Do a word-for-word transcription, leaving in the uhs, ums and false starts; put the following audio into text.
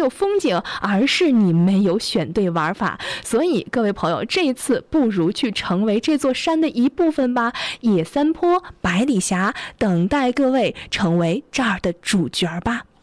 有风景，而是你没有选对玩法。所以各位朋友，这一次不如去成为这座山的一部分吧。野三坡、百里峡等待各位成为这儿的主角吧。